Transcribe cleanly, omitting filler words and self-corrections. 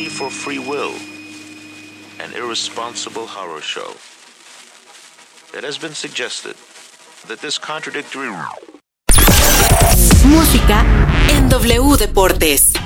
plea for free will, an irresponsible horror show. It has been suggested that this contradictory música en W Deportes.